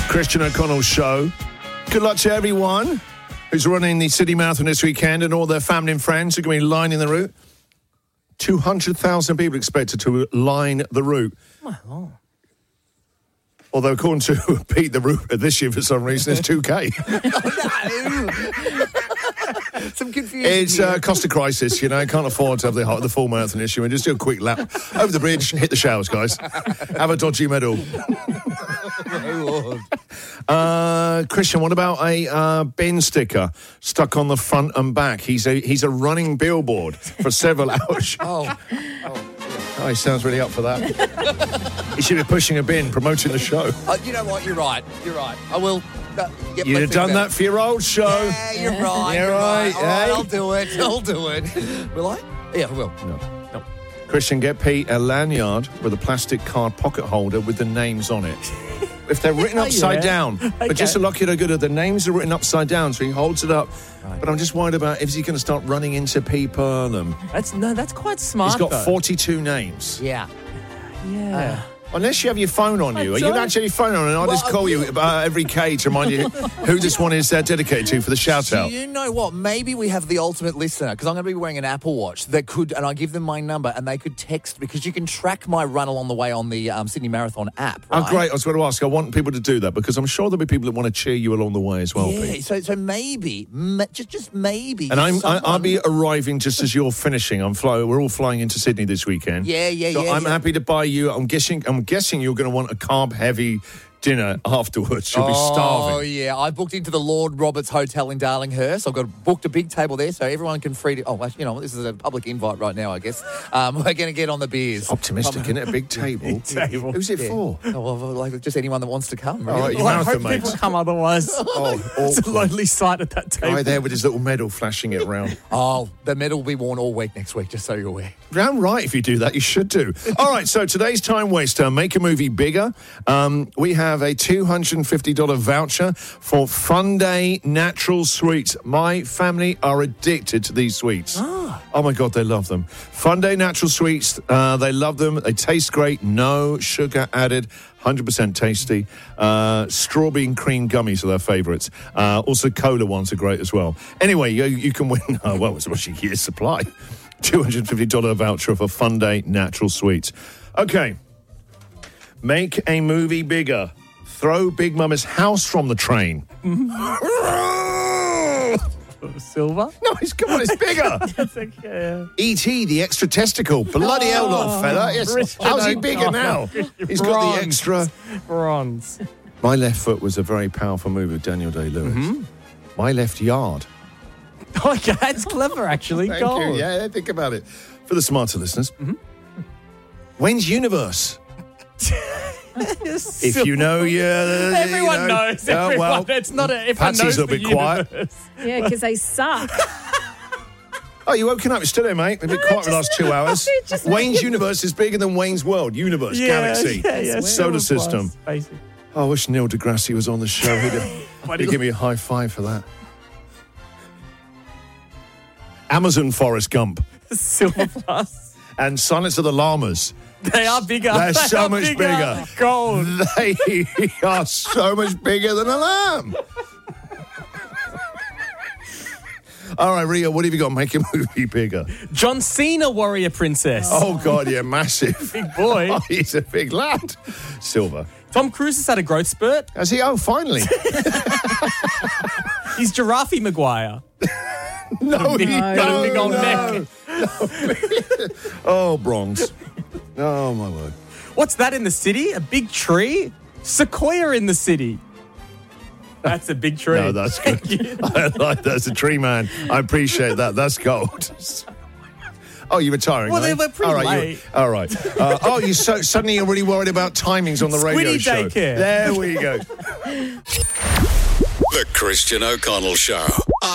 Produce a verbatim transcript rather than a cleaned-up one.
Christian O'Connell Show. Good luck to everyone who's running the City Marathon this weekend and all their family and friends who are going to be lining the route. two hundred thousand people expected to line the route. Wow. Although, according to Pete, the route this year, for some reason, is two K. Some confusion. It's a uh, cost of crisis, you know. Can't afford to have the, the full marathon issue. And just do a quick lap over the bridge, hit the showers, guys. Have a dodgy medal. uh, Christian, what about a uh, bin sticker stuck on the front and back? He's a he's a running billboard for several hours. Oh. oh. Oh, he sounds really up for that. He should be pushing a bin, promoting the show. Uh, you know what? You're right. You're right. I will. Uh, yep, You'd have done that for your old show. Yeah, you're right. You're you're right. right. All right, eh? I'll do it. I'll do it. Will I? Yeah, I will. No. no. Christian, get Pete a lanyard with a plastic card pocket holder with the names on it. If they're written upside yeah. down, okay. but just to look at it good, the names are written upside down, so he holds it up. Right. But I'm just worried about if he's going to start running into people. And that's no, that's quite smart. He's got though. forty-two names. Yeah. Yeah. Uh, Unless you have your phone on you. I You don't. actually have your phone on, and I'll Well, just call you uh, every K to remind you who this one is uh, dedicated to for the shout-out. Do you know what? Maybe we have the ultimate listener, because I'm going to be wearing an Apple Watch that could, and I give them my number, and they could text, because you can track my run along the way on the um, Sydney Marathon app, right? Oh, great. I was going to ask. I want people to do that, because I'm sure there'll be people that want to cheer you along the way as well, Yeah, Pete. so so maybe, ma- just just maybe. And I'm, I, someone- I'll be arriving just as you're finishing. I'm fly, We're all flying into Sydney this weekend. Yeah, yeah, so yeah. I'm yeah. happy to buy you. I'm guessing. I'm guessing you're going to want a carb-heavy dinner afterwards. You'll be starving. Oh, yeah. I booked into the Lord Roberts Hotel in Darlinghurst. I've got booked a big table there so everyone can free to... Oh, well, you know, this is a public invite right now, I guess. Um, we're going to get on the beers. Optimistic, Um, isn't it? A big table. Big table. Who's it yeah. for? Oh, well, like just anyone that wants to come. All Really. right, you Well, I marathon hope people mates. come otherwise. Oh, It's a awkward. lonely sight at that table. Guy there with his little medal flashing it around. Oh, the medal will be worn all week next week, just so you're aware. Damn right, if you do that, you should do. All right, so today's time waster, make a movie bigger. Um, we have a two hundred fifty dollars voucher for Fun Day Natural Sweets. My family are addicted to these sweets. Ah. Oh, my God, they love them. Fun Day Natural Sweets, uh, they love them. They taste great, no sugar added, one hundred percent tasty. Uh, strawberry and cream gummies are their favourites. Uh, also, cola ones are great as well. Anyway, you, you can win, oh, well, it's a year's supply. two hundred fifty dollars voucher for Fun Day Natural Sweets. Okay. Make a movie bigger. Throw Big Mama's house from the train. Silver? No, it's, come on, it's bigger. That's okay. E T, the extra testicle. Bloody hell, little fella. Yes. Christian How's he bigger now? O'Connell. He's got the Bronze. extra... Bronze. My Left Foot was a very powerful movie with Daniel Day-Lewis. Mm-hmm. My Left Yard. Okay, that's clever, actually. Thank Gold. you. Yeah, think about it. For the smarter listeners. Mm-hmm. Wayne's Universe. If you know, yeah, Everyone you know, knows. uh, Everyone. well, It's not a. Everyone Patsy's knows a the bit quiet. universe. Yeah, because they suck. Oh, you woken up? You're still there, mate. We've been quiet for the last two hours. just- Wayne's Universe is bigger than Wayne's World. Universe, galaxy, yeah, yeah, solar Silver system. Plus, basically. Oh, I wish Neil deGrasse was on the show. He'd, he'd give me a high five for that. Amazon Forrest Gump Silver Plus. and Silence of the Llamas. They are bigger. They're They so are much bigger. Gold. They are so much bigger than a lamb. All right, Rio, what have you got? Make a movie bigger. John Cena, Warrior Princess. Oh, God, yeah, massive. Big boy. Oh, he's a big lad. Silver. Tom Cruise has had a growth spurt. Has he? Oh, finally. He's Giraffe Maguire. No, Big- he- got a no, big old no, neck. no. Oh, Bronx. Oh, my word. What's that in the city? A big tree? Sequoia in the city. That's a big tree. No, that's good. I like that's a tree man. I appreciate that. That's gold. Oh, you're retiring. Well, eh? they were pretty all right, late. you're- All right. Uh, oh, you so suddenly you're really worried about timings on the radio Squiddy show. daycare. There we go. The Christian O'Connell Show.